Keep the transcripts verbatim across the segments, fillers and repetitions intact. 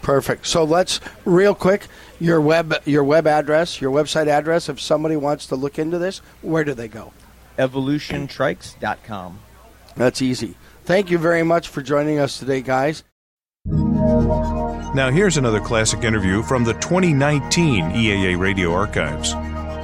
Perfect. So let's, real quick, your web your web address, your website address, if somebody wants to look into this, where do they go? evolution trikes dot com. That's easy. Thank you very much for joining us today, guys. Now here's another classic interview from the twenty nineteen E A A Radio Archives.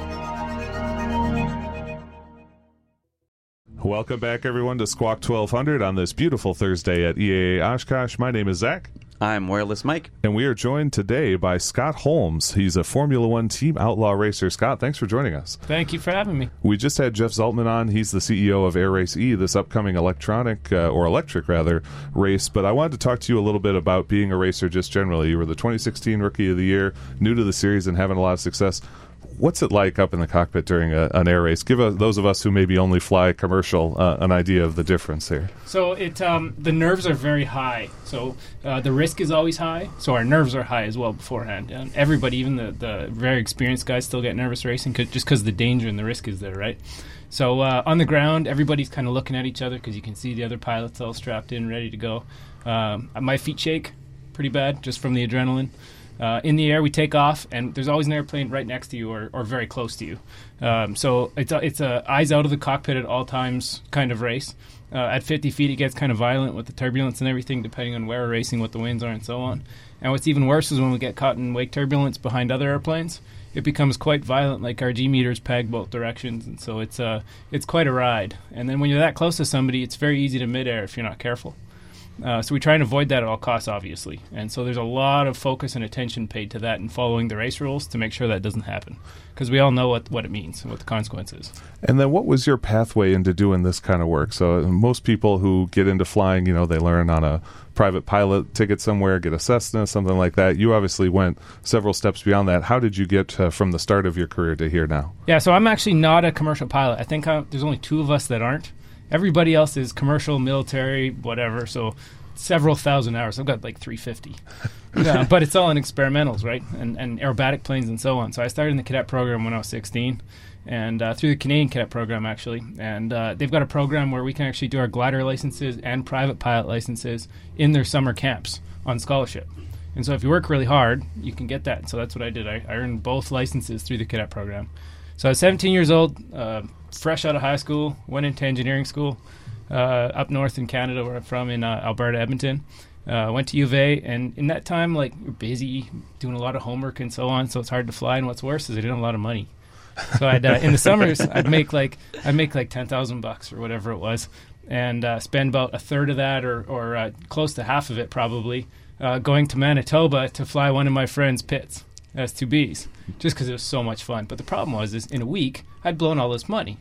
Welcome back, everyone, to Squawk twelve hundred on this beautiful Thursday at E A A Oshkosh. My name is Zach. I'm Wireless Mike. And we are joined today by Scott Holmes. He's a Formula One Team Outlaw racer. Scott, thanks for joining us. Thank you for having me. We just had Jeff Zaltman on. He's the C E O of Air Race E, this upcoming electronic, uh, or electric rather, race. But I wanted to talk to you a little bit about being a racer just generally. You were the twenty sixteen Rookie of the Year, new to the series and having a lot of success. What's it like up in the cockpit during a, an air race? Give uh, those of us who maybe only fly commercial uh, an idea of the difference here. So it um, the nerves are very high. So uh, the risk is always high. So our nerves are high as well beforehand. And everybody, even the, the very experienced guys, still get nervous racing cause, just because the danger and the risk is there, right? So uh, on the ground, everybody's kind of looking at each other because you can see the other pilots all strapped in, ready to go. Um, my feet shake pretty bad just from the adrenaline. Uh, in the air, we take off, and there's always an airplane right next to you or, or very close to you. Um, so it's a, it's a eyes out of the cockpit at all times kind of race. Uh, at fifty feet, it gets kind of violent with the turbulence and everything, depending on where we're racing, what the winds are, and so on. And what's even worse is when we get caught in wake turbulence behind other airplanes, it becomes quite violent, like our G meters peg both directions, and so it's uh, it's quite a ride. And then when you're that close to somebody, it's very easy to midair if you're not careful. Uh, so we try and avoid that at all costs, obviously. And so there's a lot of focus and attention paid to that and following the race rules to make sure that doesn't happen. Because we all know what, what it means and what the consequence is. And then what was your pathway into doing this kind of work? So most people who get into flying, you know, they learn on a private pilot ticket somewhere, get a Cessna, something like that. You obviously went several steps beyond that. How did you get uh, from the start of your career to here now? Yeah, so I'm actually not a commercial pilot. I think uh, there's only two of us that aren't. Everybody else is commercial, military, whatever, so several thousand hours. I've got like three hundred fifty. Yeah, but it's all in experimentals, right, and, and aerobatic planes and so on. So I started in the cadet program when I was sixteen, and uh, through the Canadian cadet program, actually. And uh, they've got a program where we can actually do our glider licenses and private pilot licenses in their summer camps on scholarship. And so if you work really hard, you can get that. So that's what I did. I, I earned both licenses through the cadet program. So I was seventeen years old, uh, fresh out of high school, went into engineering school uh, up north in Canada, where I'm from, in uh, Alberta, Edmonton. Uh, went to U of A, and in that time, like, you're busy, doing a lot of homework and so on, so it's hard to fly. And what's worse is I didn't have a lot of money. So I'd, uh, in the summers, I'd make like I'd make like ten thousand bucks or whatever it was, and uh, spend about a third of that, or or uh, close to half of it probably, uh, going to Manitoba to fly one of my friend's Pitts S two Bs, just because it was so much fun. But the problem was, is in a week I'd blown all this money.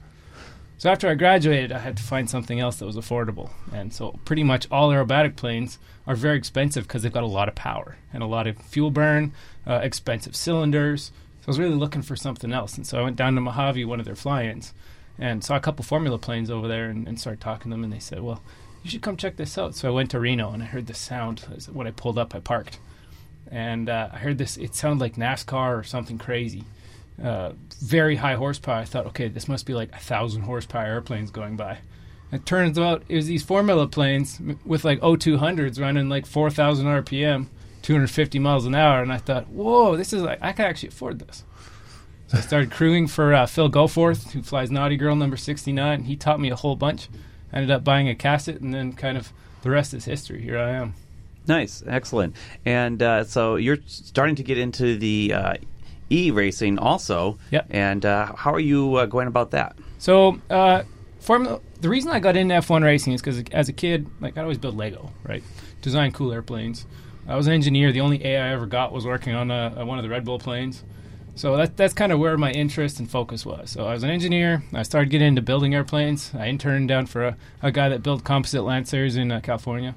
So after I graduated, I had to find something else that was affordable. And so pretty much all aerobatic planes are very expensive because they've got a lot of power and a lot of fuel burn, uh, expensive cylinders. So I was really looking for something else. And so I went down to Mojave, one of their fly-ins, and saw a couple Formula planes over there, and, and started talking to them. And they said, well, you should come check this out. So I went to Reno, and I heard the sound. When I pulled up, I parked. And uh, I heard this. It sounded like NASCAR or something crazy. Uh, very high horsepower. I thought, okay, this must be like a thousand horsepower airplanes going by. It turns out it was these Formula planes with like O two hundreds running like four thousand R P M, two hundred fifty miles an hour, and I thought, whoa, this is like, I can actually afford this. So I started crewing for uh, Phil Goforth, who flies Naughty Girl number sixty-nine. He taught me a whole bunch. I ended up buying a cassette, and then kind of the rest is history. Here I am. Nice, excellent. And uh, so you're starting to get into the uh, e-racing also. Yep. And uh, how are you uh, going about that? So uh, Formula, the reason I got into F one racing is because as a kid, like, I'd always build Lego, right? Design cool airplanes. I was an engineer. The only A I ever got was working on a, a, one of the Red Bull planes. So that, that's kind of where my interest and focus was. So I was an engineer. I started getting into building airplanes. I interned down for a, a guy that built composite Lancers in uh, California.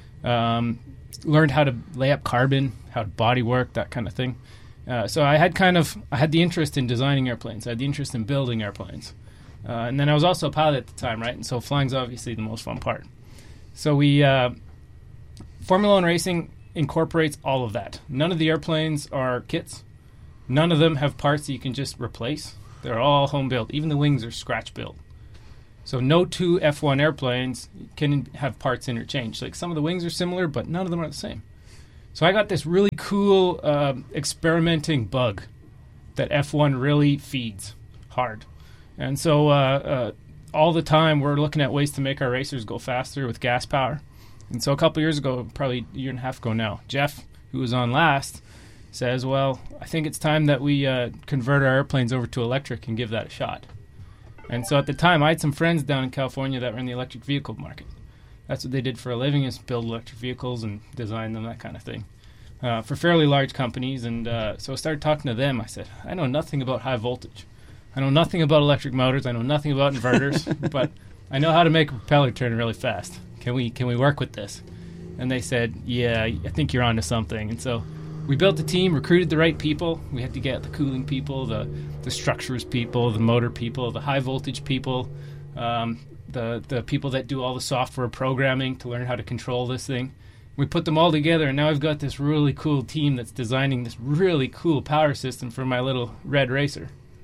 Um, learned how to lay up carbon, how to body work, that kind of thing. Uh, so I had kind of, I had the interest in designing airplanes. I had the interest in building airplanes. Uh, and then I was also a pilot at the time, right? And so flying's obviously the most fun part. So we, uh, Formula One racing incorporates all of that. None of the airplanes are kits. None of them have parts that you can just replace. They're all home built. Even the wings are scratch built. So no two F one airplanes can have parts interchanged. Like, some of the wings are similar, but none of them are the same. So I got this really cool uh, experimenting bug that F one really feeds hard. And so uh, uh, all the time we're looking at ways to make our racers go faster with gas power. And so a couple years ago, probably a year and a half ago now, Jeff, who was on last, says, well, I think it's time that we uh, convert our airplanes over to electric and give that a shot. And so at the time, I had some friends down in California that were in the electric vehicle market. That's what they did for a living, is build electric vehicles and design them, that kind of thing, uh, for fairly large companies. And uh, so I started talking to them. I said, I know nothing about high voltage. I know nothing about electric motors. I know nothing about inverters, but I know how to make a propeller turn really fast. Can we can we work with this? And they said, yeah, I think you're onto something. And so we built a team, recruited the right people. We had to get the cooling people, the, the structures people, the motor people, the high voltage people, um, the, the people that do all the software programming to learn how to control this thing. We put them all together, and now I've got this really cool team that's designing this really cool power system for my little red racer.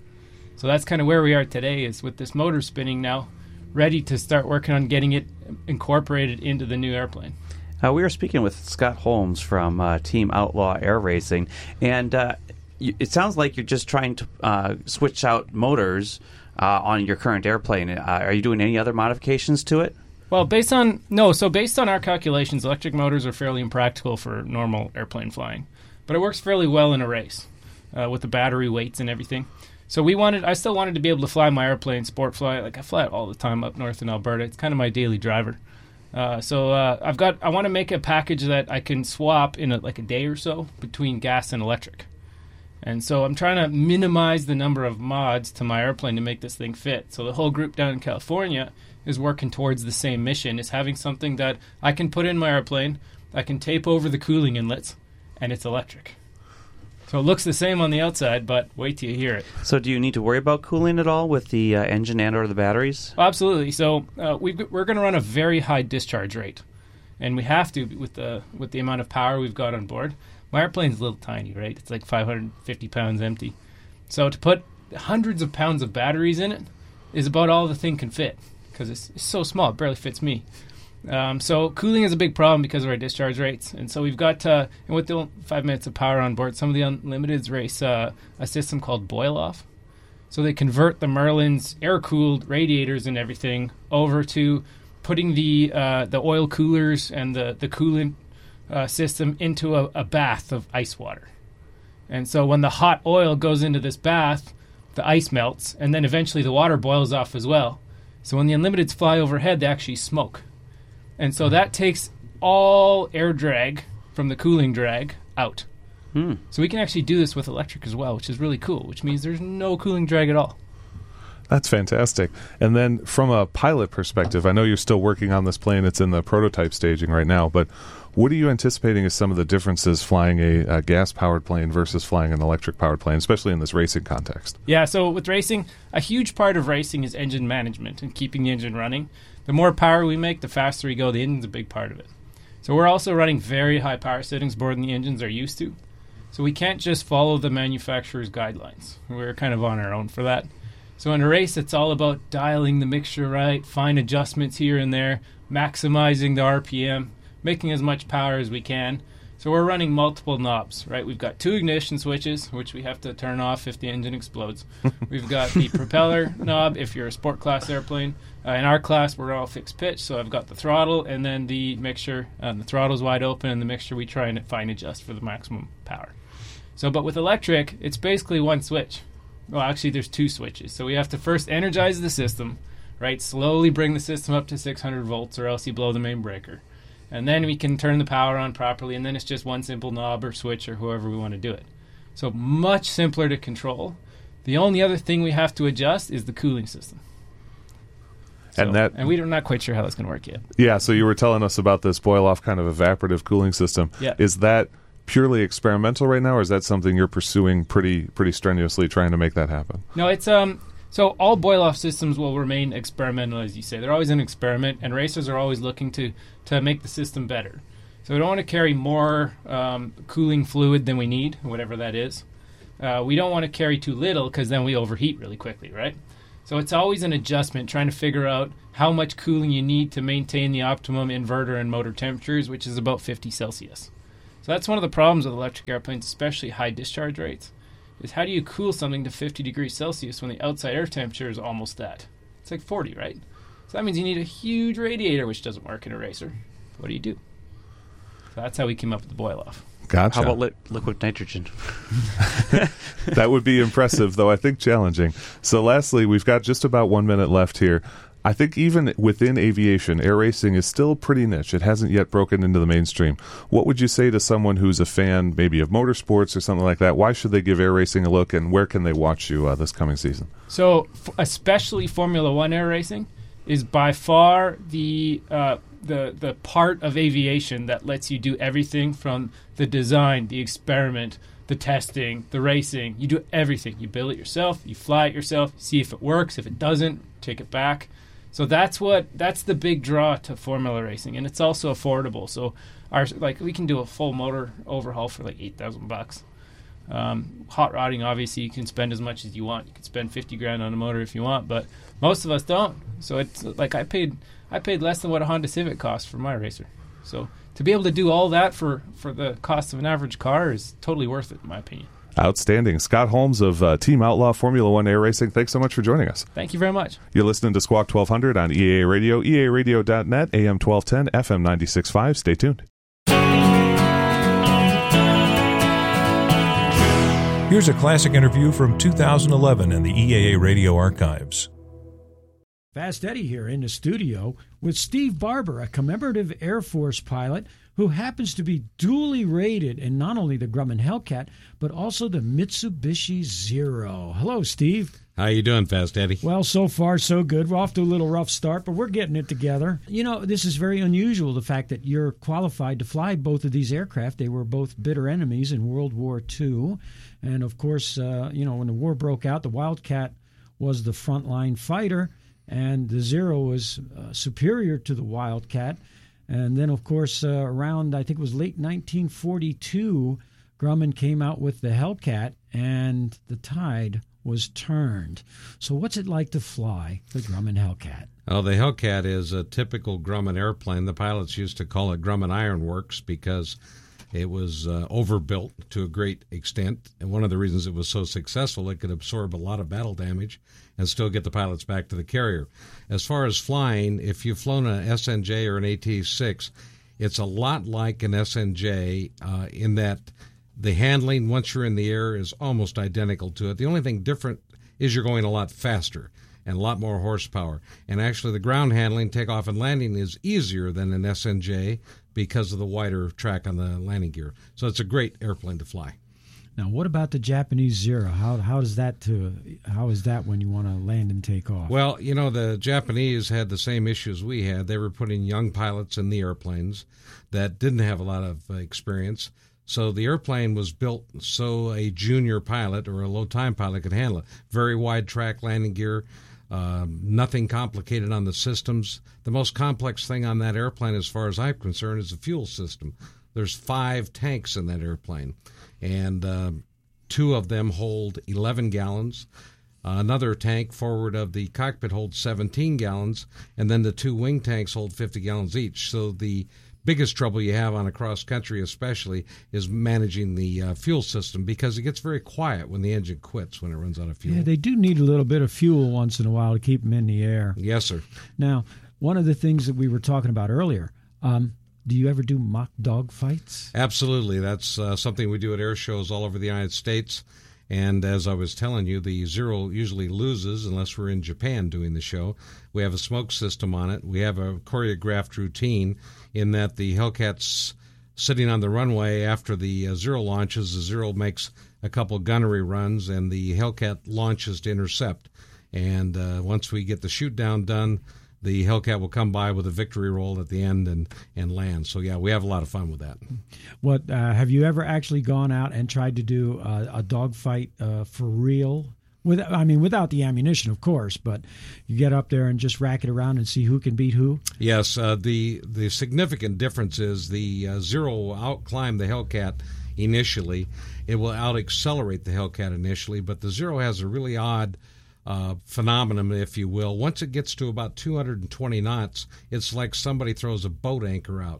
So that's kind of where we are today, is with this motor spinning now, ready to start working on getting it incorporated into the new airplane. Uh, we were speaking with Scott Holmes from uh, Team Outlaw Air Racing, and uh, you, it sounds like you're just trying to uh, switch out motors uh, on your current airplane. Uh, are you doing any other modifications to it? Well, based on no, so based on our calculations, electric motors are fairly impractical for normal airplane flying, but it works fairly well in a race uh, with the battery weights and everything. So we wanted, I still wanted to be able to fly my airplane, sport fly. Like I fly it all the time up north in Alberta. It's kind of my daily driver. Uh, so uh, I've got, I want to make a package that I can swap in a, like a day or so between gas and electric. And so I'm trying to minimize the number of mods to my airplane to make this thing fit. So the whole group down in California is working towards the same mission, is having something that I can put in my airplane, I can tape over the cooling inlets, and it's electric. So it looks the same on the outside, but wait till you hear it. So do you need to worry about cooling at all with the uh, engine and or the batteries? Oh, absolutely. So uh, we've, we're going to run a very high discharge rate, and we have to with the with the amount of power we've got on board. My airplane's a little tiny, right? It's like five hundred fifty pounds empty. So to put hundreds of pounds of batteries in it is about all the thing can fit, because it's, it's so small, it barely fits me. Um, so cooling is a big problem because of our discharge rates, and so we've got uh, and with the five minutes of power on board, some of the Unlimiteds race uh, a system called boil off. So they convert the Merlin's air-cooled radiators and everything over to putting the uh, the oil coolers and the the coolant uh, system into a, a bath of ice water. And so when the hot oil goes into this bath, the ice melts, and then eventually the water boils off as well. So when the Unlimiteds fly overhead, they actually smoke. And so that takes all air drag from the cooling drag out. Hmm. So we can actually do this with electric as well, which is really cool, which means there's no cooling drag at all. That's fantastic. And then from a pilot perspective, I know you're still working on this plane. It's in the prototype staging right now, but what are you anticipating as some of the differences flying a, a gas-powered plane versus flying an electric-powered plane, especially in this racing context? Yeah, so with racing, a huge part of racing is engine management and keeping the engine running. The more power we make, the faster we go. The engine's a big part of it. So we're also running very high power settings more than the engines are used to. So we can't just follow the manufacturer's guidelines. We're kind of on our own for that. So in a race, it's all about dialing the mixture right, fine adjustments here and there, maximizing the R P M, making as much power as we can. So we're running multiple knobs, right? We've got two ignition switches, which we have to turn off if the engine explodes. We've got the propeller knob if you're a sport class airplane. Uh, in our class, we're all fixed pitch, so I've got the throttle and then the mixture. Um, the throttle's wide open, and the mixture we try and fine adjust for the maximum power. So, but with electric, it's basically one switch. Well, actually, there's two switches. So we have to first energize the system, right? Slowly bring the system up to six hundred volts, or else you blow the main breaker. And then we can turn the power on properly, and then it's just one simple knob or switch or however we want to do it. So much simpler to control. The only other thing we have to adjust is the cooling system. So, and that, and we're not quite sure how that's going to work yet. Yeah, so you were telling us about this boil-off kind of evaporative cooling system. Yeah. Is that purely experimental right now, or is that something you're pursuing pretty pretty strenuously, trying to make that happen? No, it's um. So all boil-off systems will remain experimental, as you say. They're always an experiment, and racers are always looking to, to make the system better. So we don't want to carry more um, cooling fluid than we need, whatever that is. Uh, we don't want to carry too little, because then we overheat really quickly, right? So it's always an adjustment, trying to figure out how much cooling you need to maintain the optimum inverter and motor temperatures, which is about fifty Celsius. So that's one of the problems with electric airplanes, especially high discharge rates, is how do you cool something to fifty degrees Celsius when the outside air temperature is almost that? It's like forty, right? So that means you need a huge radiator, which doesn't work in a racer. What do you do? So that's how we came up with the boil-off. Gotcha. How about li- liquid nitrogen? That would be impressive, though I think challenging. So lastly, we've got just about one minute left here. I think even within aviation, air racing is still pretty niche. It hasn't yet broken into the mainstream. What would you say to someone who's a fan maybe of motorsports or something like that? Why should they give air racing a look, and where can they watch you uh, this coming season? So f- especially Formula One air racing is by far the uh, the the part of aviation that lets you do everything from the design, the experiment, the testing, the racing. You do everything. You build it yourself, you fly it yourself, see if it works. If it doesn't, take it back. So that's what that's the big draw to formula racing, and it's also affordable. So our like we can do a full motor overhaul for like eight thousand bucks. Um, hot rodding, obviously, you can spend as much as you want. You can spend fifty grand on a motor if you want, but most of us don't. So it's like I paid I paid less than what a Honda Civic cost for my racer. So to be able to do all that for for the cost of an average car is totally worth it, in my opinion. Outstanding. Scott Holmes of uh, Team Outlaw Formula One Air Racing, thanks so much for joining us. Thank you very much. You're listening to Squawk twelve hundred on E A A Radio, E A radio dot net, A M twelve ten, F M ninety-six point five. Stay tuned. Here's a classic interview from two thousand eleven in the E A A Radio archives. Fast Eddie here in the studio with Steve Barber, a commemorative Air Force pilot who happens to be duly rated in not only the Grumman Hellcat, but also the Mitsubishi Zero. Hello, Steve. How you doing, Fast Eddie? Well, so far, so good. We're off to a little rough start, but we're getting it together. You know, this is very unusual, the fact that you're qualified to fly both of these aircraft. They were both bitter enemies in World War Two. And, of course, uh, you know, when the war broke out, the Wildcat was the frontline fighter, and the Zero was uh, superior to the Wildcat. And then, of course, uh, around, I think it was late nineteen forty-two, Grumman came out with the Hellcat, and the tide was turned. So what's it like to fly the Grumman Hellcat? Oh, the Hellcat is a typical Grumman airplane. The pilots used to call it Grumman Iron Works because it was uh, overbuilt to a great extent. And one of the reasons it was so successful, it could absorb a lot of battle damage and still get the pilots back to the carrier. As far as flying, if you've flown an S N J or an A T six, it's a lot like an S N J uh, in that the handling, once you're in the air, is almost identical to it. The only thing different is you're going a lot faster and a lot more horsepower. And actually the ground handling, takeoff and landing, is easier than an S N J because of the wider track on the landing gear. So it's a great airplane to fly. Now, what about the Japanese Zero? How how does that to how is that when you want to land and take off? Well, you know, the Japanese had the same issues we had. They were putting young pilots in the airplanes that didn't have a lot of uh, experience. So the airplane was built so a junior pilot or a low-time pilot could handle it. Very wide track landing gear, uh, nothing complicated on the systems. The most complex thing on that airplane, as far as I'm concerned, is the fuel system. There's five tanks in that airplane, and uh, two of them hold eleven gallons. Uh, another tank forward of the cockpit holds seventeen gallons, and then the two wing tanks hold fifty gallons each. So the biggest trouble you have on a cross-country especially is managing the uh, fuel system, because it gets very quiet when the engine quits, when it runs out of fuel. Yeah, they do need a little bit of fuel once in a while to keep them in the air. Yes, sir. Now, one of the things that we were talking about earlier, um, do you ever do mock dog fights? Absolutely. That's uh, something we do at air shows all over the United States. And as I was telling you, the Zero usually loses unless we're in Japan doing the show. We have a smoke system on it. We have a choreographed routine in that the Hellcat's sitting on the runway after the uh, Zero launches. The Zero makes a couple gunnery runs, and the Hellcat launches to intercept. And uh, once we get the shoot down done, the Hellcat will come by with a victory roll at the end and, and land. So, yeah, we have a lot of fun with that. What uh, have you ever actually gone out and tried to do a, a dog fight uh, for real? With, I mean, without the ammunition, of course, but you get up there and just rack it around and see who can beat who? Yes. Uh, the, the significant difference is the uh, Zero will out-climb the Hellcat initially. It will out-accelerate the Hellcat initially, but the Zero has a really odd Uh, phenomenon, if you will. Once it gets to about two hundred twenty knots, it's like somebody throws a boat anchor out.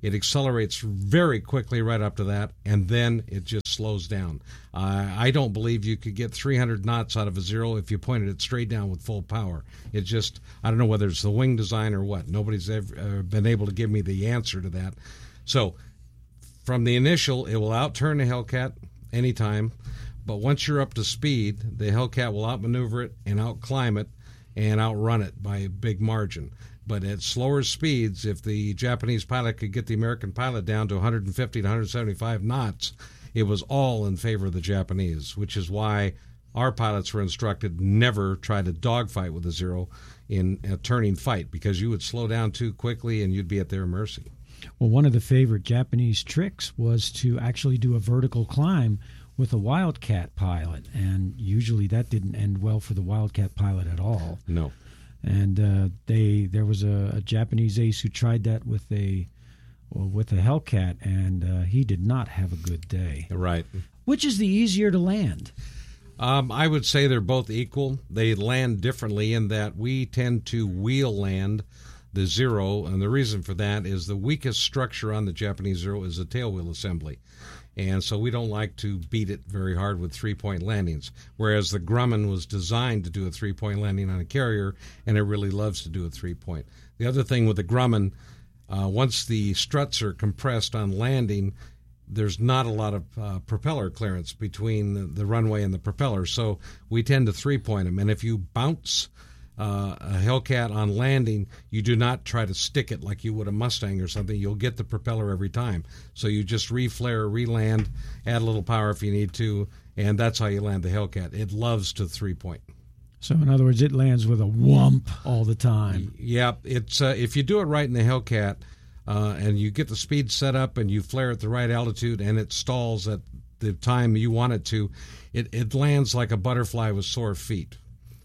It accelerates very quickly right up to that, and then it just slows down. Uh, I don't believe you could get three hundred knots out of a Zero if you pointed it straight down with full power. It just, I don't know whether it's the wing design or what. Nobody's ever uh, been able to give me the answer to that. So from the initial, it will outturn the Hellcat anytime, but once you're up to speed, the Hellcat will outmaneuver it and outclimb it and outrun it by a big margin. But at slower speeds, if the Japanese pilot could get the American pilot down to one fifty to one seventy-five knots, it was all in favor of the Japanese, which is why our pilots were instructed never try to dogfight with a Zero in a turning fight, because you would slow down too quickly and you'd be at their mercy. Well, one of the favorite Japanese tricks was to actually do a vertical climb with a Wildcat pilot, and usually that didn't end well for the Wildcat pilot at all. No. And uh, they there was a, a Japanese ace who tried that with a well, with a Hellcat, and uh, he did not have a good day. Right. Which is the easier to land? Um, I would say they're both equal. They land differently in that we tend to wheel land the Zero, and the reason for that is the weakest structure on the Japanese Zero is the tailwheel assembly. And so we don't like to beat it very hard with three-point landings, whereas the Grumman was designed to do a three-point landing on a carrier, and it really loves to do a three-point. The other thing with the Grumman, uh, once the struts are compressed on landing, there's not a lot of uh, propeller clearance between the, the runway and the propeller, so we tend to three-point them. And if you bounce Uh, a Hellcat on landing, you do not try to stick it like you would a Mustang or something. You'll get the propeller every time. So you just re-flare, re-land, add a little power if you need to, and that's how you land the Hellcat. It loves to three-point. So in other words, it lands with a whump all the time. Yeah, it's uh, if you do it right in the Hellcat, uh, and you get the speed set up and you flare at the right altitude and it stalls at the time you want it to, it, it lands like a butterfly with sore feet.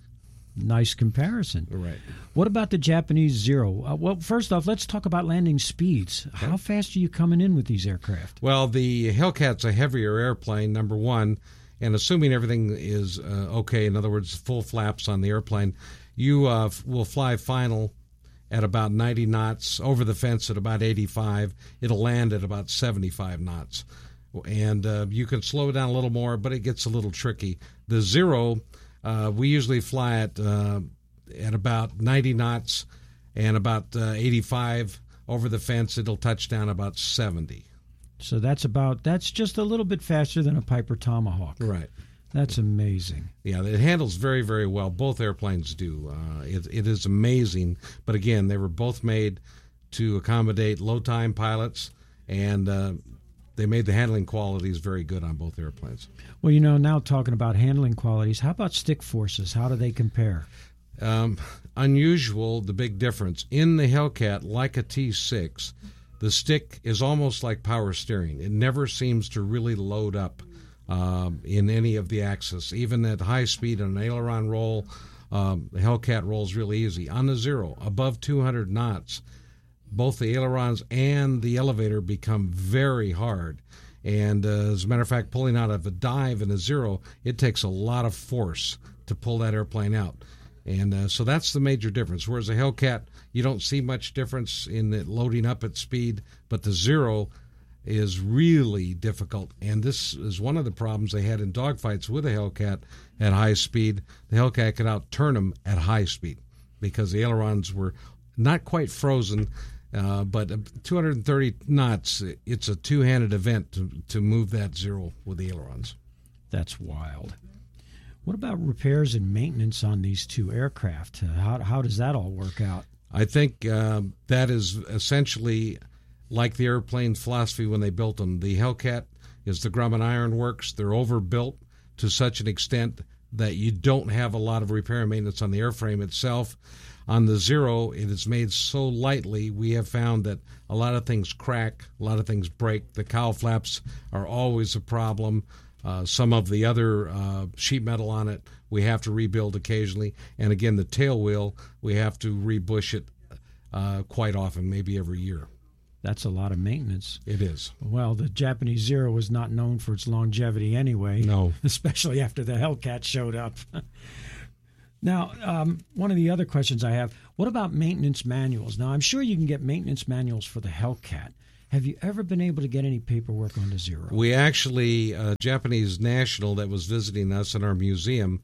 Nice comparison. Right. What about the Japanese Zero? Uh, well, first off, let's talk about landing speeds. Okay. How fast are you coming in with these aircraft? Well, the Hellcat's a heavier airplane, number one, and assuming everything is uh, okay, in other words, full flaps on the airplane, you uh, will fly final at about ninety knots, over the fence at about eighty-five. It'll land at about seventy-five knots. And uh, you can slow down a little more, but it gets a little tricky. The Zero, Uh, we usually fly at uh, at about ninety knots, and about uh, eighty-five over the fence. It'll touch down about seventy. So that's about that's just a little bit faster than a Piper Tomahawk. Right. That's amazing. Yeah, it handles very, very well. Both airplanes do. Uh, it, it is amazing. But again, they were both made to accommodate low-time pilots, and uh, they made the handling qualities very good on both airplanes. Well, you know, now talking about handling qualities, how about stick forces? How do they compare? Um, unusual, the big difference. In the Hellcat, like a T six, the stick is almost like power steering. It never seems to really load up um, in any of the axis. Even at high speed on an aileron roll, um, the Hellcat rolls really easy. On the Zero, above two hundred knots, both the ailerons and the elevator become very hard. And uh, as a matter of fact, pulling out of a dive in a Zero, it takes a lot of force to pull that airplane out. And uh, so that's the major difference. Whereas a Hellcat, you don't see much difference in it loading up at speed, but the Zero is really difficult. And this is one of the problems they had in dogfights with a Hellcat at high speed. The Hellcat could outturn them at high speed because the ailerons were not quite frozen. Uh, but two hundred thirty knots, it's a two-handed event to, to move that Zero with the ailerons. That's wild. What about repairs and maintenance on these two aircraft? Uh, how, how does that all work out? I think uh, that is essentially like the airplane's philosophy when they built them. The Hellcat is the Grumman Iron Works. They're overbuilt to such an extent that you don't have a lot of repair and maintenance on the airframe itself. On the Zero, it is made so lightly, we have found that a lot of things crack, a lot of things break. The cowl flaps are always a problem. Uh, some of the other uh, sheet metal on it, we have to rebuild occasionally. And again, the tail wheel, we have to rebush it uh, quite often, maybe every year. That's a lot of maintenance. It is. Well, the Japanese Zero was not known for its longevity anyway. No. Especially after the Hellcat showed up. Now, um, one of the other questions I have, what about maintenance manuals? Now, I'm sure you can get maintenance manuals for the Hellcat. Have you ever been able to get any paperwork on the Zero? We actually, a Japanese national that was visiting us in our museum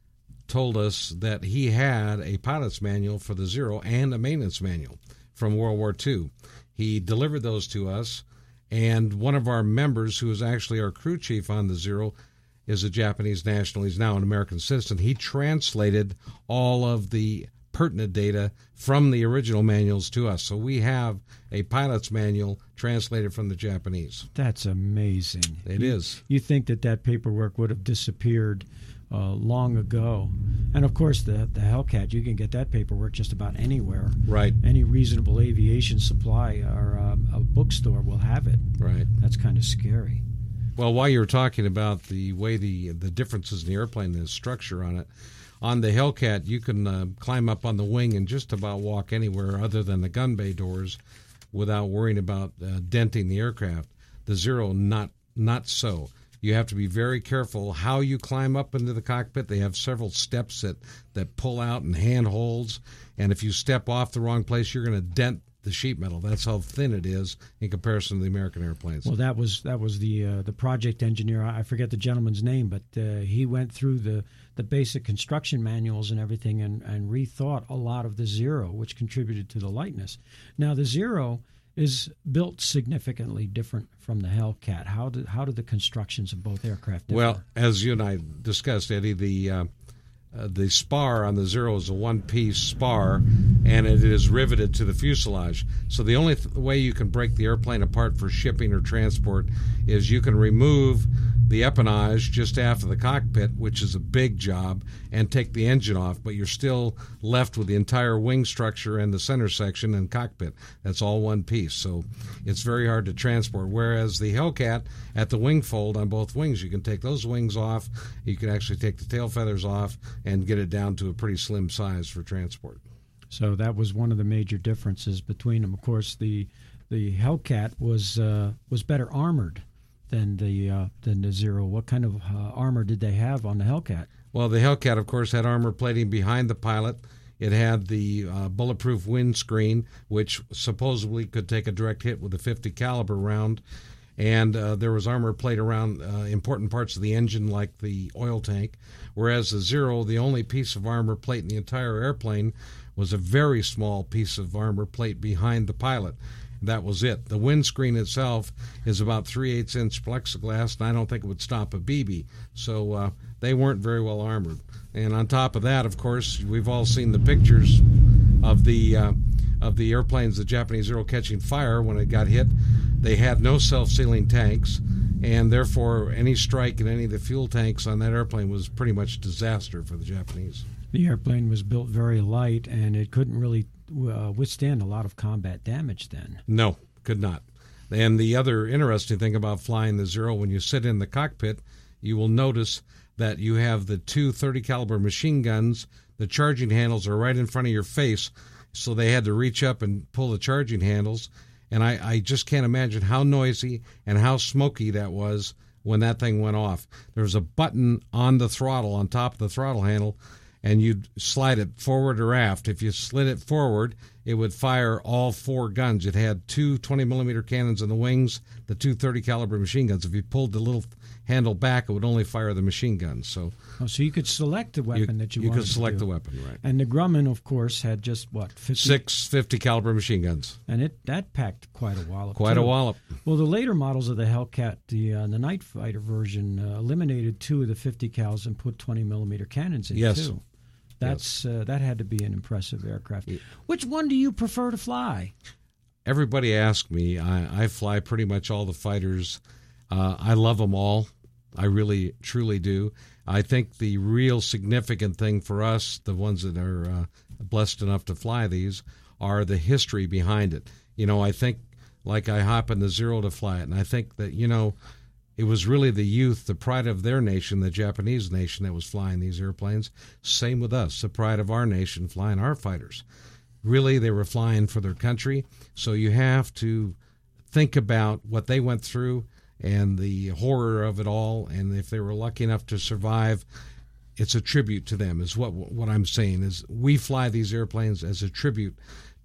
told us that he had a pilot's manual for the Zero and a maintenance manual from World War Two. He delivered those to us, and one of our members, who is actually our crew chief on the Zero, is a Japanese national. He's now an American citizen. He translated all of the pertinent data from the original manuals to us. So we have a pilot's manual translated from the Japanese. That's amazing. It you, is. You think that that paperwork would have disappeared uh, long ago. And, of course, the, the Hellcat, you can get that paperwork just about anywhere. Right. Any reasonable aviation supply or um, a bookstore will have it. Right. That's kind of scary. Well, while you were talking about the way the the differences in the airplane and the structure on it, on the Hellcat, you can uh, climb up on the wing and just about walk anywhere other than the gun bay doors without worrying about uh, denting the aircraft. The Zero, not not so. You have to be very careful how you climb up into the cockpit. They have several steps that, that pull out and handholds, and if you step off the wrong place, you're going to dent the sheet metal. That's how thin it is in comparison to the American airplanes. Well, that was that was the uh, the project engineer. I forget the gentleman's name, but uh, he went through the, the basic construction manuals and everything and, and rethought a lot of the Zero, which contributed to the lightness. Now, the Zero is built significantly different from the Hellcat. How did how did the constructions of both aircraft differ? Well, as you and I discussed, Eddie, the uh, Uh, the spar on the Zero is a one-piece spar, and it is riveted to the fuselage. So the only th- way you can break the airplane apart for shipping or transport is you can remove the empennage just after the cockpit, which is a big job, and take the engine off, but you're still left with the entire wing structure and the center section and cockpit. That's all one piece, so it's very hard to transport. Whereas the Hellcat, at the wing fold on both wings, you can take those wings off, you can actually take the tail feathers off, and get it down to a pretty slim size for transport. So that was one of the major differences between them. Of course, the the Hellcat was uh, was better armored than the uh, than the Zero. What kind of uh, armor did they have on the Hellcat? Well, the Hellcat, of course, had armor plating behind the pilot. It had the uh, bulletproof windscreen, which supposedly could take a direct hit with a fifty caliber round. And uh, there was armor plate around uh, important parts of the engine, like the oil tank, whereas the Zero, the only piece of armor plate in the entire airplane, was a very small piece of armor plate behind the pilot. That was it. The windscreen itself is about three eighths inch plexiglass, and I don't think it would stop a B B. So uh, they weren't very well armored. And on top of that, of course, we've all seen the pictures of the uh, of the airplanes, the Japanese Zero catching fire when it got hit. They had no self-sealing tanks, and therefore any strike in any of the fuel tanks on that airplane was pretty much disaster for the Japanese. The airplane was built very light, and it couldn't really uh, withstand a lot of combat damage then. No, could not. And the other interesting thing about flying the Zero, when you sit in the cockpit, you will notice that you have the two thirty caliber machine guns. The charging handles are right in front of your face, so they had to reach up and pull the charging handles. And I, I just can't imagine how noisy and how smoky that was when that thing went off. There was a button on the throttle, on top of the throttle handle, and you'd slide it forward or aft. If you slid it forward, it would fire all four guns. It had two twenty millimeter cannons in the wings, the two thirty caliber machine guns. If you pulled the little handle back, it would only fire the machine guns. So, oh, so you could select the weapon you, that you, you wanted could select to do. the weapon, right? And the Grumman, of course, had just what fifty six fifty caliber machine guns, and it that packed quite a wallop. Quite too. a wallop. Well, the later models of the Hellcat, the uh, the Night Fighter version, uh, eliminated two of the fifty cals and put twenty millimeter cannons in Yes. too. That's uh, that had to be an impressive aircraft. Which one do you prefer to fly? Everybody asks me. I, I fly pretty much all the fighters. Uh, I love them all. I really, truly do. I think the real significant thing for us, the ones that are uh, blessed enough to fly these, are the history behind it. You know, I think, like I hop in the Zero to fly it, and I think that, you know, it was really the youth, the pride of their nation, the Japanese nation, that was flying these airplanes. Same with us, the pride of our nation flying our fighters. Really, they were flying for their country. So you have to think about what they went through and the horror of it all. And if they were lucky enough to survive, it's a tribute to them, is what what I'm saying. Is we fly these airplanes as a tribute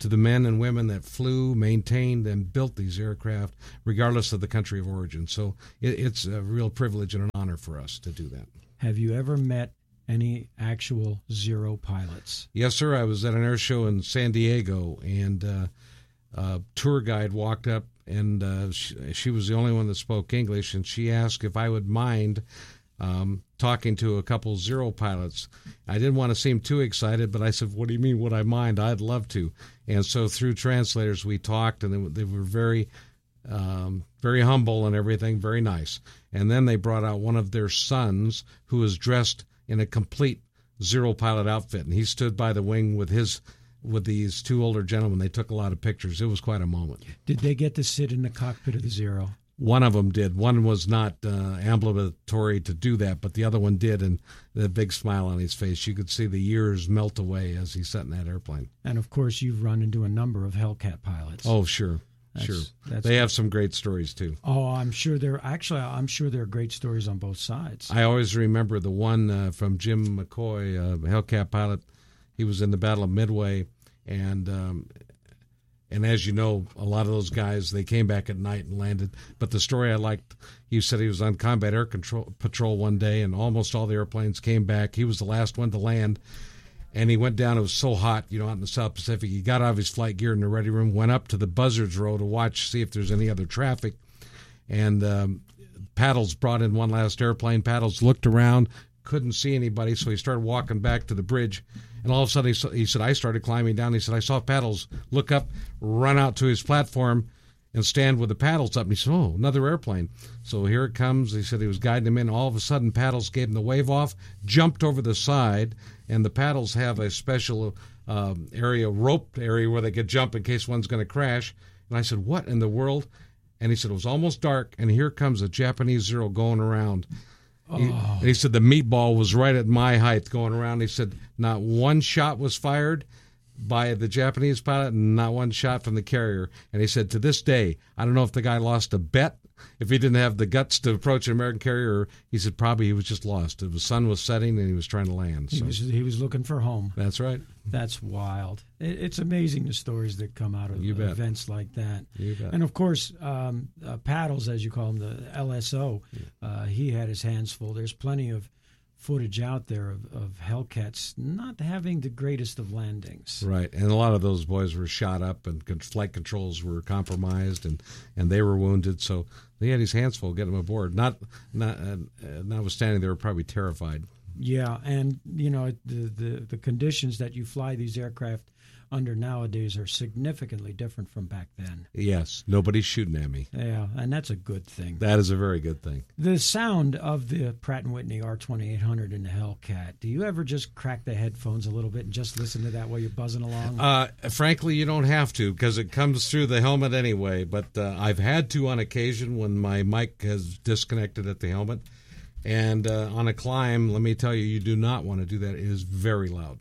to the men and women that flew, maintained, and built these aircraft, regardless of the country of origin. So it, it's a real privilege and an honor for us to do that. Have you ever met any actual Zero pilots? Yes, sir. I was at an air show in San Diego, and uh, a tour guide walked up, and uh, she, she was the only one that spoke English, and she asked if I would mind um, talking to a couple Zero pilots. I didn't want to seem too excited, but I said, what do you mean, would I mind? I'd love to. And so through translators, we talked, and they, they were very, um, very humble and everything, very nice. And then they brought out one of their sons who was dressed in a complete Zero pilot outfit, and he stood by the wing with his with these two older gentlemen. They took a lot of pictures. It was quite a moment. Did they get to sit in the cockpit of the Zero? One of them did. One was not uh, ambulatory to do that, but the other one did, and the big smile on his face. You could see the years melt away as he sat in that airplane. And, of course, you've run into a number of Hellcat pilots. Oh, sure. That's, sure. That's they have some great stories, too. Oh, I'm sure there actually, I'm sure there are great stories on both sides. I always remember the one uh, from Jim McCoy, a Hellcat pilot. He was in the Battle of Midway, and um, and as you know, a lot of those guys, they came back at night and landed. But the story I liked, he said he was on combat air control patrol one day, and almost all the airplanes came back. He was the last one to land. And he went down. It was so hot, you know, out in the South Pacific. He got out of his flight gear in the ready room, went up to the buzzards row to watch, see if there's any other traffic. And um, Paddles brought in one last airplane. Paddles looked around, couldn't see anybody, so he started walking back to the bridge. And all of a sudden, he, saw, he said, I started climbing down. He said, I saw Paddles look up, run out to his platform, and stand with the paddles up. And he said, oh, another airplane. So here it comes. He said he was guiding him in. All of a sudden, Paddles gave him the wave off, jumped over the side, and the paddles have a special um, area, rope area, where they could jump in case one's going to crash. And I said, what in the world? And he said, it was almost dark, and here comes a Japanese Zero going around. Oh. He, and he said the meatball was right at my height going around. He said not one shot was fired by the Japanese pilot and not one shot from the carrier. And he said, to this day, I don't know if the guy lost a bet, if he didn't have the guts to approach an American carrier, or he said probably he was just lost. The sun was setting and he was trying to land. He, so. was, he was looking for home. That's right. That's wild. It, it's amazing the stories that come out of You bet. events like that. You bet. And, of course, um, uh, Paddles, as you call him, the L S O, uh, he had his hands full. There's plenty of footage out there of, of Hellcats not having the greatest of landings. Right, and a lot of those boys were shot up, and con- flight controls were compromised, and, and they were wounded. So they had his hands full getting them aboard. Not, not uh, notwithstanding, they were probably terrified. Yeah, and you know the, the the conditions that you fly these aircraft under nowadays are significantly different from back then. Yes, nobody's shooting at me. Yeah, and that's a good thing. That is a very good thing. The sound of the Pratt and Whitney R twenty-eight hundred and the Hellcat, do you ever just crack the headphones a little bit and just listen to that while you're buzzing along? Uh, frankly, you don't have to, because it comes through the helmet anyway, but uh, I've had to on occasion when my mic has disconnected at the helmet. And uh, on a climb, let me tell you, you do not want to do that. It is very loud.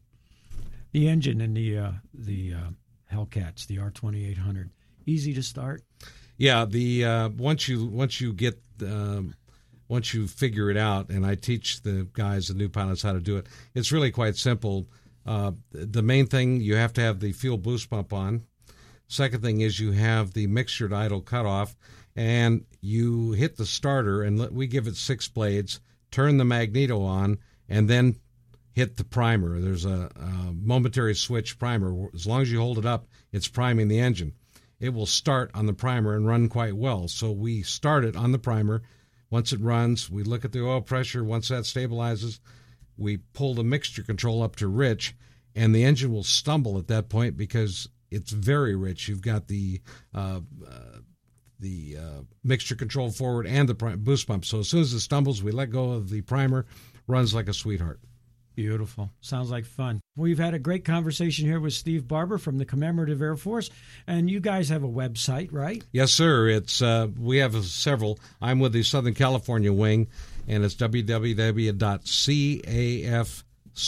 The engine in the uh, the uh, Hellcats, the R twenty-eight hundred, easy to start. Yeah, the uh, once you once you get um, once you figure it out, and I teach the guys, the new pilots, how to do it. It's really quite simple. Uh, the main thing, you have to have the fuel boost pump on. Second thing is you have the mixture to idle cutoff, and you hit the starter, and let, we give it six blades. Turn the magneto on, and then hit the primer. There's a, a momentary switch primer. As long as you hold it up, it's priming the engine. It will start on the primer and run quite well. So we start it on the primer. Once it runs, we look at the oil pressure. Once that stabilizes, we pull the mixture control up to rich, and the engine will stumble at that point because it's very rich. You've got the uh, uh, the uh, mixture control forward and the boost pump. So as soon as it stumbles, we let go of the primer. Runs like a sweetheart. Beautiful. Sounds like fun. We've had a great conversation here with Steve Barber from the Commemorative Air Force, and you guys have a website, right? Yes, sir. It's uh, we have several. I'm with the Southern California wing, and it's w w w dot c a f